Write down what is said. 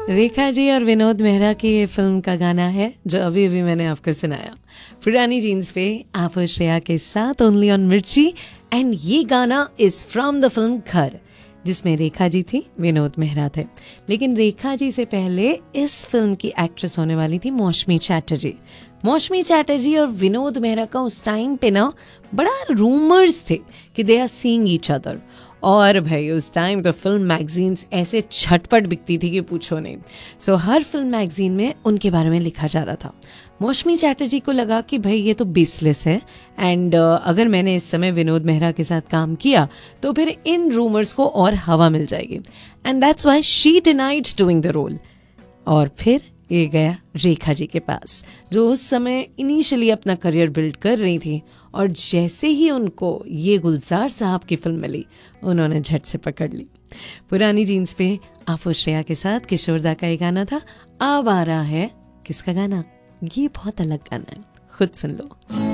रेखा जी और विनोद मेहरा की ये फिल्म का गाना है जो अभी अभी मैंने आपको सुनाया। पुरानी जीन्स पे आप और श्रेया के साथ ओनली ऑन मिर्ची। एंड ये गाना इज फ्रॉम द फिल्म घर, जिसमें रेखा जी थी, विनोद मेहरा थे। लेकिन रेखा जी से पहले इस फिल्म की एक्ट्रेस होने वाली थी मौसमी चैटर्जी। मौसमी चैटर्जी और विनोद मेहरा का उस टाइम पे ना बड़ा रूमर्स थे कि they are seeing each other. और भाई उस टाइम तो फिल्म मैगजीन्स ऐसे झटपट बिकती थी कि पूछो नहीं। सो हर फिल्म मैगजीन में उनके बारे में लिखा जा रहा था। मौसमी चैटर्जी को लगा कि भाई ये तो बेसलेस है एंड अगर मैंने इस समय विनोद मेहरा के साथ काम किया तो फिर इन रूमर्स को और हवा मिल जाएगी। And that's why she denied doing the role. और फिर ये गया रेखा जी के पास, जो उस समय इनिशियली अपना करियर बिल्ड कर रही थी। और जैसे ही उनको ये गुलजार साहब की फिल्म मिली, उन्होंने झट से पकड़ ली। पुरानी जीन्स पे आप श्रेया के साथ किशोरदा का ये गाना था। अब आ रहा है किसका गाना? ये बहुत अलग गाना है, खुद सुन लो।